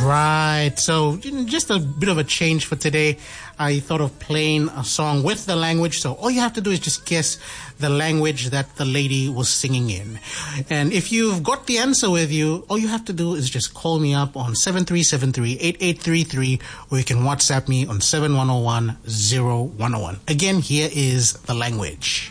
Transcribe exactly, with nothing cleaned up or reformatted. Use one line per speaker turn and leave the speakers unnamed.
Right. So you know, just a bit of a change for today. I thought of playing a song with the language. So all you have to do is just guess the language that the lady was singing in. And if you've got the answer with you, all you have to do is just call me up on seven three seven three, eight eight three three, or you can WhatsApp me on seven one zero one, zero one zero one. Again, here is the language.